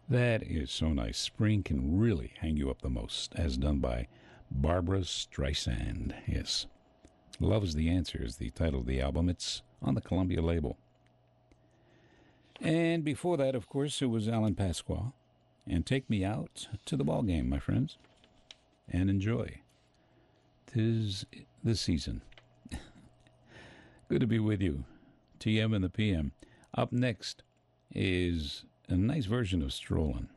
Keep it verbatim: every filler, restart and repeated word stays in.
That is so nice. Spring can really hang you up the most, as done by Barbara Streisand. Yes. Love is the Answer is the title of the album. It's on the Columbia label. And before that, of course, it was Alan Pasqua. And Take Me Out to the Ball Game, my friends. And enjoy. 'Tis the season. Good to be with you. T M and the P M. Up next is a nice version of Strollin'.